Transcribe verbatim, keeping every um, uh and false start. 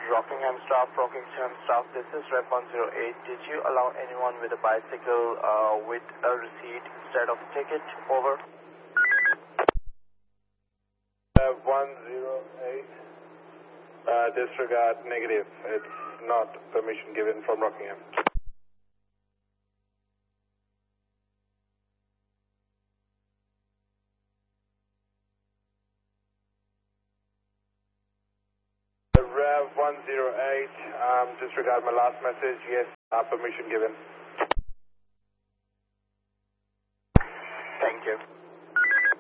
Rockingham staff, Rockingham staff, this is Rep one zero eight. Did you allow anyone with a bicycle uh, with a receipt instead of a ticket? Over. Uh, one zero eight, uh, disregard, negative. It's not permission given from Rockingham. Rev one zero eight, um, disregard my last message, yes, uh, permission given.